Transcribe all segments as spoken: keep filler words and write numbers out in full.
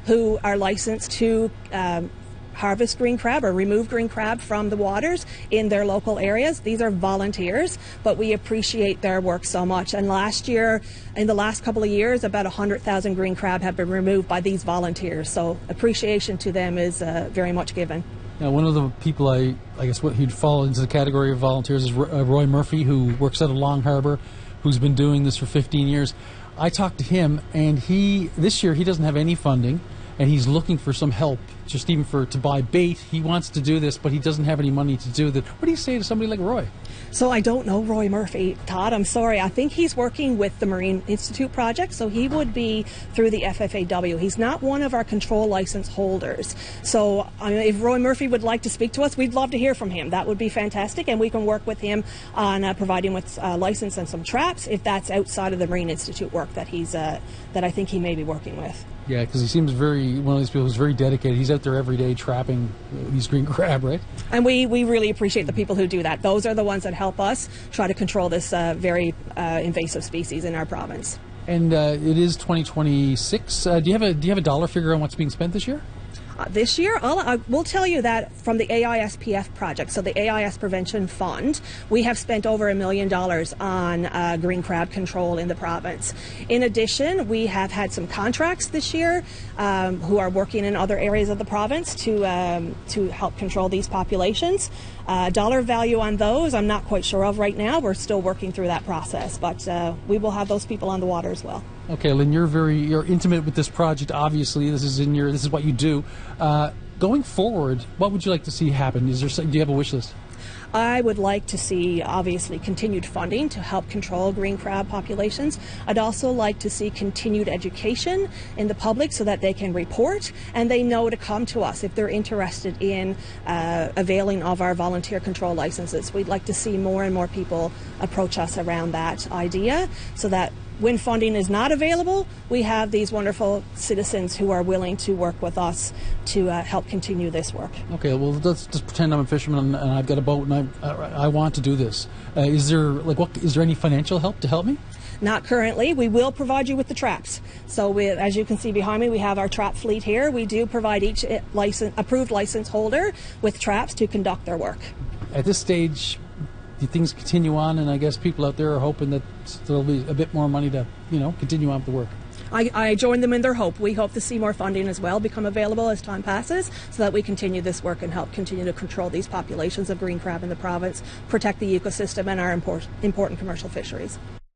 who are licensed to um, harvest green crab or remove green crab from the waters in their local areas. These are volunteers, but we appreciate their work so much. And last year, in the last couple of years, about one hundred thousand green crab have been removed by these volunteers. So appreciation to them is uh, very much given. Now, one of the people I, I guess what he'd fall into the category of volunteers is Roy Murphy, who works out of Long Harbour, who's been doing this for fifteen years. I talked to him, and he this year he doesn't have any funding, and he's looking for some help, just even for to buy bait. He wants to do this, but he doesn't have any money to do that. What do you say to somebody like Roy? So I don't know Roy Murphy, Todd. I'm sorry. I think he's working with the Marine Institute project, so he would be through the F F A W. He's not one of our control license holders. So I mean, if Roy Murphy would like to speak to us, we'd love to hear from him. That would be fantastic, and we can work with him on uh, providing with uh, license and some traps if that's outside of the Marine Institute work that he's uh, that I think he may be working with. Yeah, because he seems very, one of these people who's very dedicated. He's out there every day trapping these green crab, right? And we, we really appreciate the people who do that. Those are the ones that help us try to control this uh, very uh, invasive species in our province. And uh, it is twenty twenty-six. Uh, do you have a do you have a dollar figure on what's being spent this year? Uh, this year, I'll, I will tell you that from the A I S P F project, so the A I S Prevention Fund, we have spent over a million dollars on uh, green crab control in the province. In addition, we have had some contracts this year um, who are working in other areas of the province to um, to help control these populations. Uh, dollar value on those, I'm not quite sure of right now. We're still working through that process, but uh, we will have those people on the water as well. Okay, Lynn, you're very you're intimate with this project. Obviously, this is in your this is what you do. Uh, going forward, what would you like to see happen? Is there do you have a wish list? I would like to see, obviously, continued funding to help control green crab populations. I'd also like to see continued education in the public so that they can report and they know to come to us if they're interested in uh, availing of our volunteer control licenses. We'd like to see more and more people approach us around that idea so that when funding is not available, we have these wonderful citizens who are willing to work with us to uh, help continue this work. Okay, well, let's just pretend I'm a fisherman and I've got a boat and I I want to do this. Uh, is there like what is there any financial help to help me? Not currently. We will provide you with the traps. So we, as you can see behind me, we have our trap fleet here. We do provide each license, approved license holder with traps to conduct their work. At this stage, things continue on, and I guess people out there are hoping that there'll be a bit more money to, you know, continue on with the work. I, I join them in their hope. We hope to see more funding as well become available as time passes so that we continue this work and help continue to control these populations of green crab in the province, protect the ecosystem and our import, important commercial fisheries.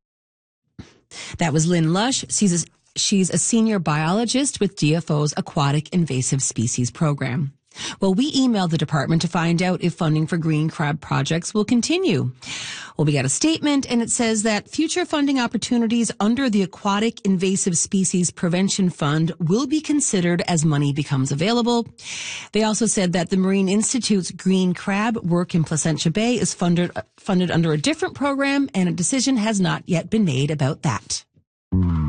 That was Lynn Lush. She's a, she's a senior biologist with D F O's Aquatic Invasive Species Program. Well, we emailed the department to find out if funding for green crab projects will continue. Well, we got a statement, and it says that future funding opportunities under the Aquatic Invasive Species Prevention Fund will be considered as money becomes available. They also said that the Marine Institute's green crab work in Placentia Bay is funded, funded under a different program, and a decision has not yet been made about that.